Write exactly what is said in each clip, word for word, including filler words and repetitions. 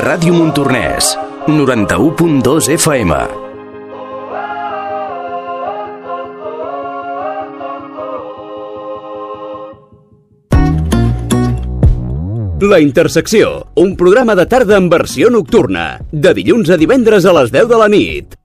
Ràdio Montornès, noranta-u punt dos F M. La Intersecció, un programa de tarda en versió nocturna, de dilluns a divendres a les deu de la nit.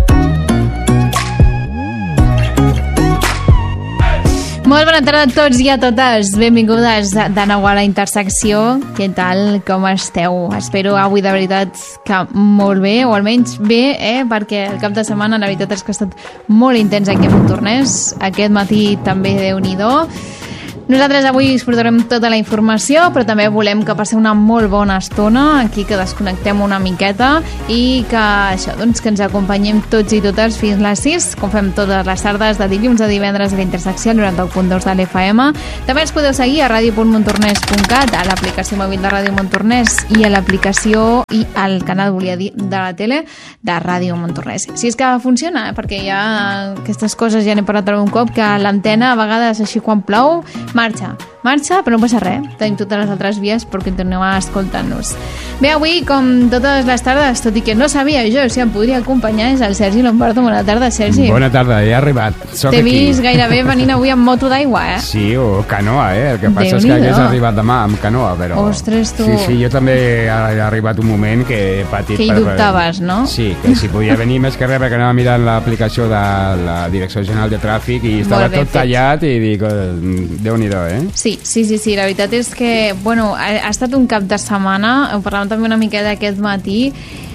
Molt bona tarda a tots i a totes. Benvingudes de nou a La Intersecció. Què tal? Com esteu? Espero avui de veritat que molt bé, o almenys bé, eh? Perquè el cap de setmana la veritat és que ha estat molt intens aquí a Montornès. Aquest matí també Déu-n'hi-do. Nosaltres avui us portarem tota la informació, però també volem que passeu una molt bona estona aquí, que desconnectem una miqueta i que això, doncs, que ens acompanyem tots i totes fins les sis, com fem totes les tardes de dilluns a divendres a la Intersecció noranta-u punt dos de l'F M. També ens podeu seguir a ràdio punt montornès punt cat, a l'aplicació mòbil de Ràdio Montornès i a l'aplicació i al canal, volia dir, de la tele de Ràdio Montornès. Si és que funciona, eh? Perquè ja aquestes coses ja n'he parlat algun cop, que l'antena a vegades així quan plou marxa, marxa, però no passa res. Tenim totes les altres vies perquè torneu a escoltar-nos. Bé, avui, com totes les tardes, tot i que no sabia jo si em podria acompanyar, és el Sergi Lombardo. Bona tarda, Sergi. Bona tarda, ja he arribat. T'he vist gairebé venint avui amb moto d'aigua, eh? Sí, o canoa, eh? El que passa és que hagués arribat demà amb canoa, però... Ostres, tu... Sí, sí, jo també he arribat un moment que he patit... Que hi dubtaves, no? Sí, que si podia venir més que res, perquè anava mirant l'aplicació de la Direcció General de Tràfic i estava tot tallat i dic, Déu-n'hi-do, eh? Sí, sí, sí, sí, la veritat és que, bueno, ha, ha estat un cap de setmana, ho parlàvem també una mica d'aquest matí,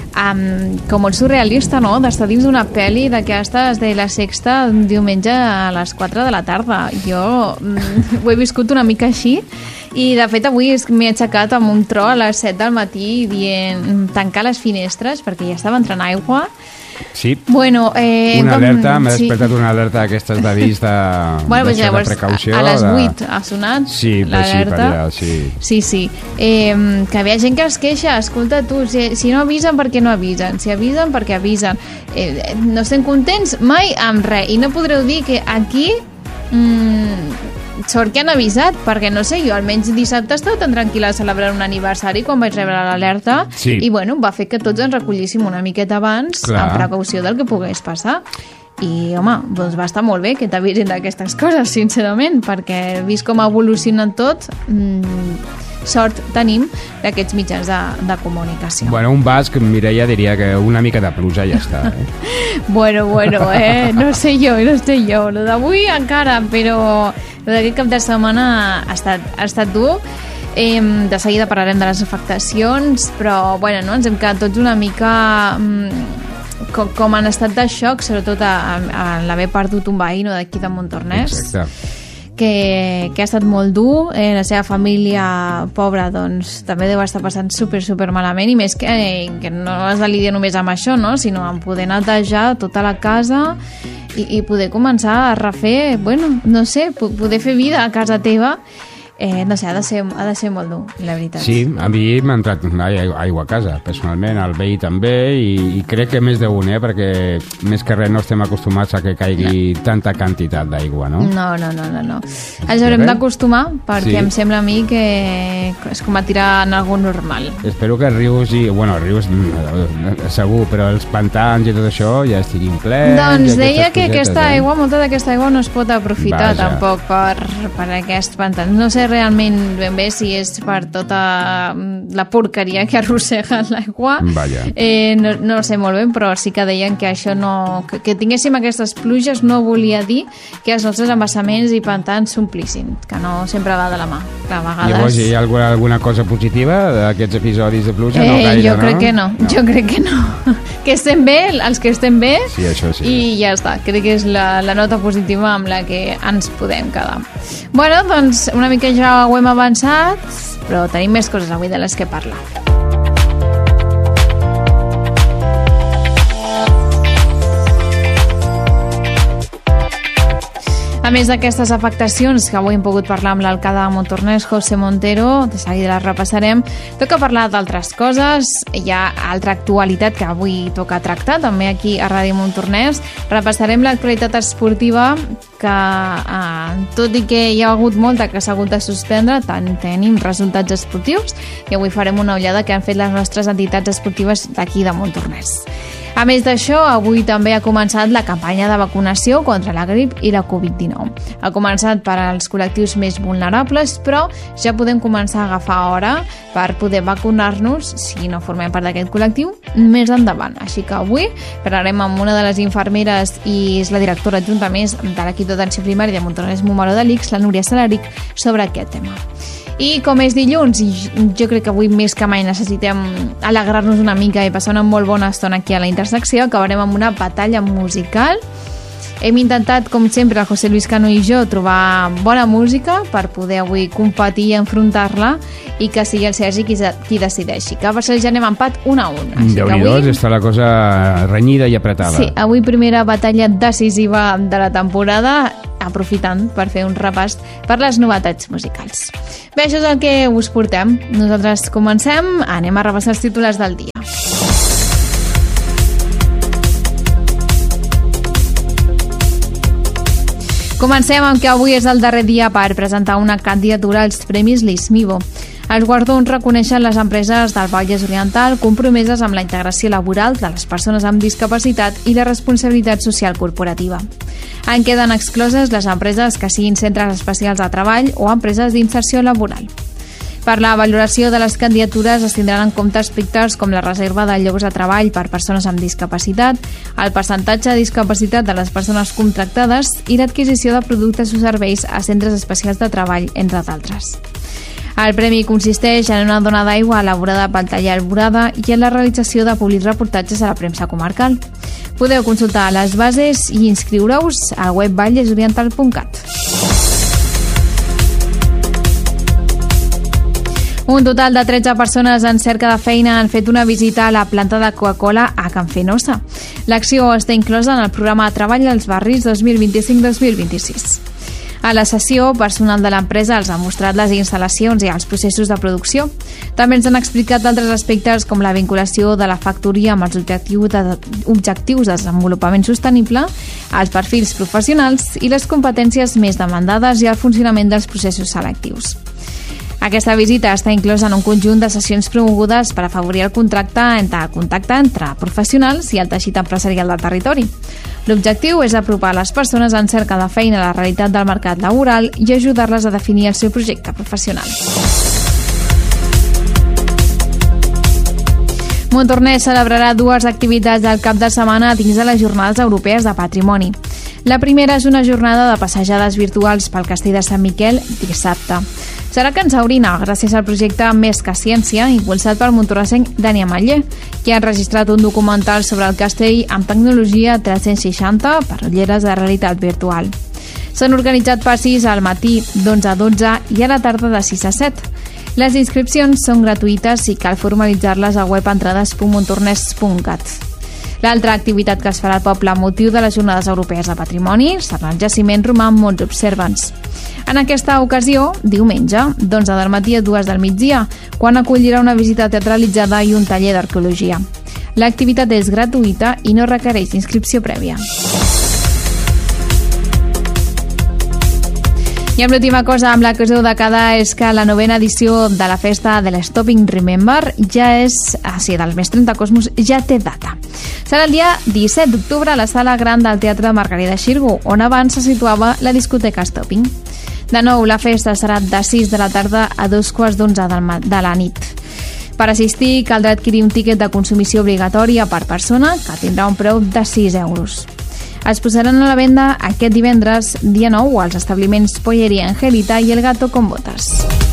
um, com molt surrealista, no?, d'estar dins d'una pel·li d'aquestes de La Sexta un diumenge a les quatre de la tarda. Jo mm, ho he viscut una mica així, i de fet avui m'he aixecat amb un tro a les set del matí dient tancar les finestres perquè ja estava entrant aigua. Sí, bueno, eh, una com, alerta, m'ha sí. despertat una alerta d'aquestes d'avís de, bueno, pues llavors, de precaució. A, a les de... vuit ha sonat sí, l'alerta. Sí, sí. Sí, sí. Eh, que hi ha gent que es queixa, escolta tu, si, si no avisen, per què no avisen? Si avisen, per què avisen? Eh, no estem contents mai amb res, i no podreu dir que aquí... Mm, sort que han avisat, perquè no sé, jo almenys dissabte estava tan tranquil·la a celebrar un aniversari quan vaig rebre l'alerta, sí. I bueno, va fer que tots ens recollíssim una miqueta abans, clar, amb precaució del que pogués passar. I, home, doncs va estar molt bé que t'avisin d'aquestes coses, sincerament, perquè vist com ha evolucionat tot, mmm, sort tenim d'aquests mitjans de, de comunicació. Bueno, un basc, Mireia diria que una mica de pluja ja està. Eh? bueno, bueno, eh? No sé jo, no sé jo. Lo d'avui encara, però lo d'aquest cap de setmana ha estat, ha estat dur. Eh, de seguida parlarem de les afectacions, però, bueno, no? Ens hem quedat tots una mica... Mm, com, com han estat de xoc, sobretot a, a, a l'haver perdut un veí, no, d'aquí de Montornès. Exacte. Que, que ha estat molt dur, eh, la seva família pobra doncs també deu estar passant super super malament, i més que, eh, que no has de lidiar només amb això, no? Sinó amb poder netejar tota la casa i, i poder començar a refer, bueno, no sé, poder fer vida a casa teva. Eh, no sé, ha de, ser, ha de ser molt dur, la veritat. Sí, a mi m'ha entrat aigua a casa, personalment, el veí també, i, i crec que més d'un, eh, perquè més que res no estem acostumats a que caigui no. tanta quantitat d'aigua, no? No, no, no, no. no. Ens haurem d'acostumar, perquè sí. Em sembla a mi que és com a tirar en algú normal. Espero que els rius, i, bueno, els rius segur, però els pantans i tot això ja estiguin plens. Doncs deia que aquesta eh? aigua, molta d'aquesta aigua no es pot aprofitar Vaja. tampoc per, per aquests pantans. No sé realment ben bé si és per tota la porqueria que arrossega l'aigua. Eh, no, no ho sé molt bé, però sí que deien que això no... Que, que tinguéssim aquestes pluges no volia dir que els nostres embassaments i pantans s'omplissin, que no sempre va de la mà. Que a vegades... Llavors, hi ha alguna, alguna cosa positiva d'aquests episodis de pluja? Eh, no gaire, jo crec no? que no, no, jo crec que no. Que estem bé, els que estem bé, sí, això sí. I ja està. Crec que és la, la nota positiva amb la que ens podem quedar. Bueno, doncs una mica ja ho hem avançat, però tenim més coses avui de les que parlar. A més d'aquestes afectacions, que avui hem pogut parlar amb l'alcalde de Montornès, José Montero, de seguida les repassarem, toca parlar d'altres coses. Hi ha altra actualitat que avui toca tractar, també aquí a Ràdio Montornès. Repassarem l'actualitat esportiva, que eh, tot i que hi ha hagut molta que s'ha hagut de suspendre, tant tenim resultats esportius, i avui farem una ullada que han fet les nostres entitats esportives d'aquí de Montornès. A més d'això, avui també ha començat la campanya de vacunació contra la grip i la covid dinou. Ha començat per als col·lectius més vulnerables, però ja podem començar a agafar hora per poder vacunar-nos, si no formem part d'aquest col·lectiu, més endavant. Així que avui parlarem amb una de les infermeres i és la directora adjunta més de l'equip d'atenció primària de Montornès Montmeló de l'I C S, la Núria Salaric, sobre aquest tema. I com és dilluns, i jo crec que avui més que mai necessitem alegrar-nos una mica i passar una molt bona estona aquí a la intersecció, acabarem amb una batalla musical. Hem intentat, com sempre, el José Luis Cano i jo, trobar bona música per poder avui competir i enfrontar-la i que sigui el Sergi qui, qui decideixi. Que per això ja anem empat un a un. Déu-n'hi-do, avui... està la cosa renyida i apretada. Sí, avui primera batalla decisiva de la temporada, aprofitant per fer un repàs per les novetats musicals. Bé, això és el que us portem. Nosaltres comencem, anem a repassar els titulars del dia. Comencem amb que avui és el darrer dia per presentar una candidatura als Premis Lismivo. Els guardons reconeixen les empreses del Vallès Oriental compromeses amb la integració laboral de les persones amb discapacitat i la responsabilitat social corporativa. En queden excloses les empreses que siguin centres especials de treball o empreses d'inserció laboral. Per la valoració de les candidatures es tindran en compte aspectes com la reserva de llocs de treball per persones amb discapacitat, el percentatge de discapacitat de les persones contractades i l'adquisició de productes o serveis a centres especials de treball, entre d'altres. El premi consisteix en una dona d'aigua elaborada pel taller Alborada i en la realització de publireportatges a la premsa comarcal. Podeu consultar les bases i inscriure-us al web vallesoriental punt cat. Un total de tretze persones en cerca de feina han fet una visita a la planta de Coca-Cola a Can Fenosa. L'acció està inclosa en el programa de treball als barris dos mil vint-i-cinc dos mil vint-i-sis. A la sessió, personal de l'empresa els ha mostrat les instal·lacions i els processos de producció. També ens han explicat altres aspectes com la vinculació de la factoria amb els objectius de, objectius de desenvolupament sostenible, els perfils professionals i les competències més demandades i el funcionament dels processos selectius. Aquesta visita està inclosa en un conjunt de sessions promogudes per afavorir el contracte entre contacte entre professionals i el teixit empresarial del territori. L'objectiu és apropar les persones en cerca de feina a la realitat del mercat laboral i ajudar-les a definir el seu projecte professional. Montornès celebrarà dues activitats del cap de setmana dins de les Jornades Europees de Patrimoni. La primera és una jornada de passejades virtuals pel castell de Sant Miquel dissabte. Serà Can Saurina, gràcies al projecte Més que Ciència, impulsat pel montornesenc Dani Ametller, que ha enregistrat un documental sobre el castell amb tecnologia tres-cents seixanta per ulleres de realitat virtual. S'han organitzat passis al matí d'onze a dotze i a la tarda de sis a set. Les inscripcions són gratuïtes i cal formalitzar-les a web entrades punt montornès punt cat. L'altra activitat que es farà al poble amb motiu de les Jornades Europees de Patrimoni serà el jaciment romà Mons Observants. En aquesta ocasió, diumenge, d'onze del matí a dues del migdia, quan acollirà una visita teatralitzada i un taller d'arqueologia. L'activitat és gratuïta i no requereix inscripció prèvia. I amb l'última cosa amb la que us heu de quedar és que la novena edició de la festa de l'Stopping Remember ja és, així, del Més trenta Cosmos, ja té data. Serà el dia disset d'octubre a la sala gran del Teatre Margarida Xirgu, on abans se situava la discoteca Stopping. De nou, la festa serà de sis de la tarda a dos quarts d'onze de la nit. Per assistir, caldrà adquirir un tíquet de consumició obligatòria per persona, que tindrà un preu de sis euros. Es posaran a la venda aquest divendres, dia nou, als establiments Polleria Angelita i El Gato con Botas.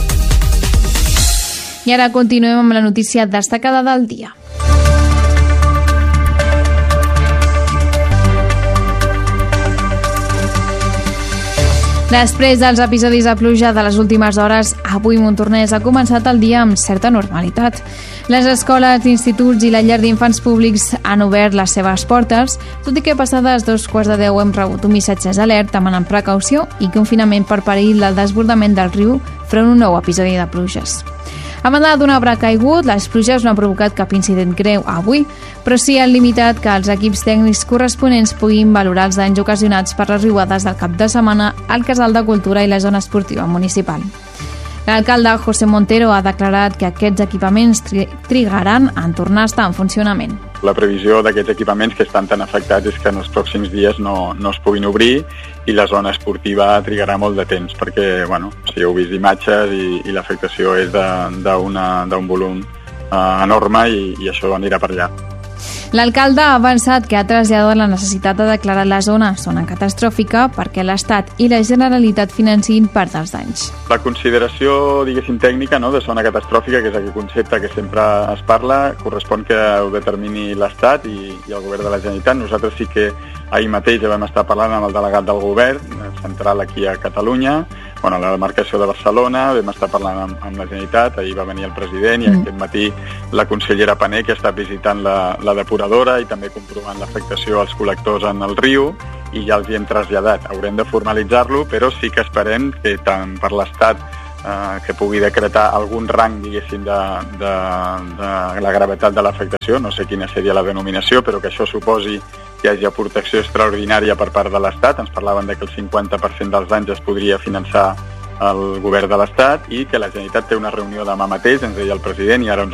I ara continuem amb la notícia destacada del dia. Després dels episodis de pluja de les últimes hores, avui Montornès ha començat el dia amb certa normalitat. Les escoles, instituts i la llar d'infants públics han obert les seves portes, tot i que passades dos quarts de deu hem rebut un missatge d'alert demanant precaució i confinament per perill del desbordament del riu front a un nou episodi de pluges. A banda d'un arbre caigut, les pluges no han provocat cap incident greu avui, però sí han limitat que els equips tècnics corresponents puguin valorar els danys ocasionats per les riuades del cap de setmana al Casal de Cultura i la zona esportiva municipal. L'alcalde José Montero ha declarat que aquests equipaments tri trigaran en tornar a estar en funcionament. La previsió d'aquests equipaments que estan tan afectats és que en els pròxims dies no, no es puguin obrir i la zona esportiva trigarà molt de temps perquè, bueno, si heu vist imatges i, i l'afectació és d'un volum eh, enorme i, i això anirà per allà. L'alcalde ha avançat que ha traslladat la necessitat de declarar la zona zona catastròfica perquè l'Estat i la Generalitat financin part dels danys. La consideració, diguéssim, tècnica, no, de zona catastròfica, que és aquest concepte que sempre es parla, correspon que ho determini l'Estat i, i el govern de la Generalitat. Nosaltres sí que ahir mateix ja vam estar parlant amb el delegat del govern central aquí a Catalunya, bueno, a la demarcació de Barcelona, vam estar parlant amb, amb la Generalitat, ahir va venir el president i mm. aquest matí la consellera Pané, que està visitant la, la depuradora i també comprovant l'afectació als col·lectors en el riu, i ja els hi hem traslladat. Haurem de formalitzar-lo, però sí que esperem que tant per l'Estat eh, que pugui decretar algun rang, diguéssim, de, de, de la gravetat de l'afectació, no sé quina seria la denominació, però que això suposi que hi hagi protecció extraordinària per part de l'Estat. Ens parlaven de que el cinquanta per cent dels danys es podria finançar el govern de l'Estat i que la Generalitat té una reunió demà mateix, ens deia el president, i ara ens